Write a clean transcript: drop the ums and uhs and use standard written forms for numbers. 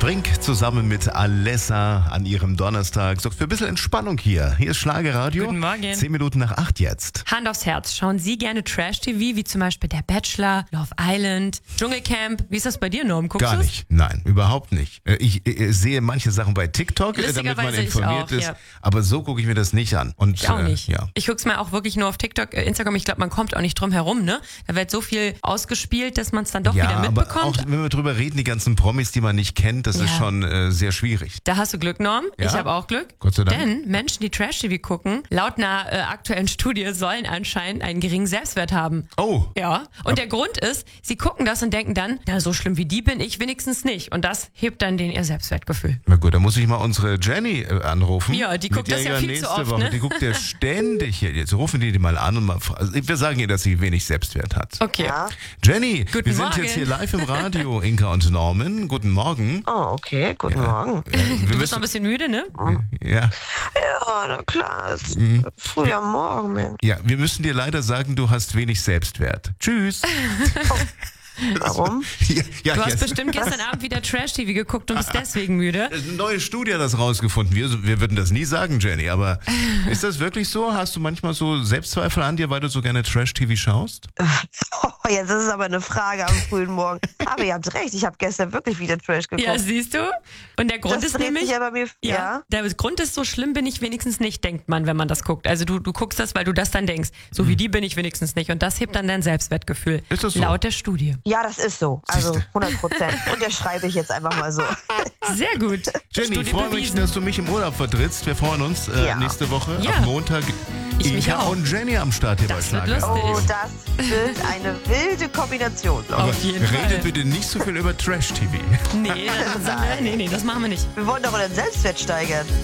Brink zusammen mit Alessa an ihrem Donnerstag sorgt für ein bisschen Entspannung hier. Hier ist Schlagerradio. Guten Morgen. 10 Minuten nach 8 jetzt. Hand aufs Herz. Schauen Sie gerne Trash-TV, wie zum Beispiel Der Bachelor, Love Island, Dschungelcamp? Wie ist das bei dir, Norm? Guckst Gar du's? nicht. Nein, überhaupt nicht. Ich sehe manche Sachen bei TikTok, damit man Lustigerweise ich informiert auch, ist. ja. Aber so gucke ich mir das nicht an. Und, Ich auch nicht. Ja. Ich guck's mir auch wirklich nur auf TikTok, Instagram. Ich glaube, man kommt auch nicht drum herum, ne? Da wird so viel ausgespielt, dass man es dann doch wieder aber mitbekommt. auch wenn wir drüber reden, die ganzen Promis, die man nicht kennt, das ist Ja. schon sehr schwierig. Da hast du Glück, Norm. Ja? Ich habe auch Glück. Gott sei Dank. Denn Menschen, die Trash-TV gucken, laut einer aktuellen Studie sollen anscheinend einen geringen Selbstwert haben. Oh. Ja. Und der Grund ist, sie gucken das und denken dann, na, so schlimm wie die bin ich wenigstens nicht. Und das hebt dann ihr Selbstwertgefühl. Na gut, da muss ich mal unsere Jenny anrufen. Ja, die Mit guckt das der ja viel nächste zu oft, Woche. ne? Die guckt ja ständig hier. Jetzt rufen die mal an und mal fragen. Wir sagen ihr, dass sie wenig Selbstwert hat. Okay. Ja. Jenny, Guten wir sind Morgen. jetzt hier live im Radio, Inka und Norman. Guten Morgen. Oh, okay. Guten Morgen. Wir Du bist noch müssen, ein bisschen müde, ne? ja, Ja, na klar. Es ist früh am Morgen, Mensch. ja, wir müssen dir leider sagen, du hast wenig Selbstwert. Tschüss. Warum? ja, Du hast jetzt. bestimmt gestern Abend wieder Trash-TV geguckt und bist deswegen müde. Eine neue Studie hat das rausgefunden. Wir würden das nie sagen, Jenny, aber ist das wirklich so? Hast du manchmal so Selbstzweifel an dir, weil du so gerne Trash-TV schaust? Oh, jetzt ist es aber eine Frage am frühen Morgen. Aber ihr habt recht, ich habe gestern wirklich wieder Trash geguckt. Ja, siehst du? Und der Grund das ist dreht nämlich... sich ja bei mir. Ja. Der Grund ist, so schlimm bin ich wenigstens nicht, denkt man, wenn man das guckt. Also du guckst das, weil du das dann denkst. So wie die bin ich wenigstens nicht. Und das hebt dann dein Selbstwertgefühl. Ist das so? Laut der Studie. Ja, das ist so. Also 100%. Und der schreibe ich jetzt einfach mal so. Sehr gut. Jenny, Studie ich freue mich, bewiesen. dass du mich im Urlaub vertrittst. Wir freuen uns Ja. nächste Woche Ja. am Montag. Ich mich Inka auch. und Jenny am Start hier Das bei wird Schlager. lustig. Oh, das wird eine wilde Kombination. Aber Auf jeden redet Fall. bitte nicht so viel über Trash-TV. Nee, das machen wir nicht. Wir wollen doch unseren Selbstwert steigern.